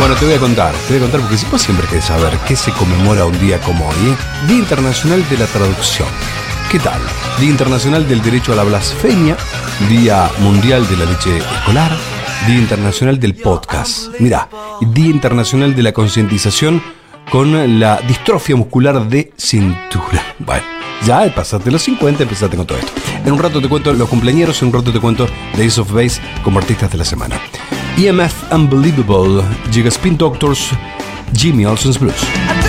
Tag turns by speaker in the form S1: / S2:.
S1: Bueno, te voy a contar porque si vos siempre querés saber qué se conmemora un día como hoy, ¿eh? Día Internacional de la Traducción. ¿Qué tal? Día Internacional del Derecho a la Blasfemia, Día Mundial de la Leche Escolar, Día Internacional del Podcast. Mirá, Día Internacional de la Concientización con la distrofia muscular de cintura. Bueno, ya pasaste los 50, empezaste con todo esto. En un rato te cuento los cumpleañeros, en un rato te cuento Days of Base como artistas de la semana. EMF Unbelievable, llega Spin Doctors, Jimmy Olsen's Blues.